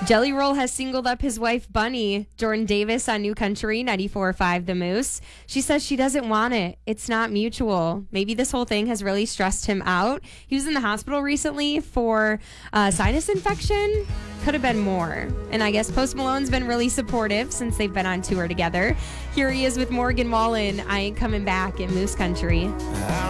Jelly Roll has singled up his wife, Bunny. Jordan Davis on New Country 94.5 The Moose. She says she doesn't want it. It's not mutual. Maybe this whole thing has really stressed him out. He was in the hospital recently for sinus infection. Could have been more. And I guess Post Malone's been really supportive since they've been on tour together. Here he is with Morgan Wallen. I Ain't Coming Back in Moose Country.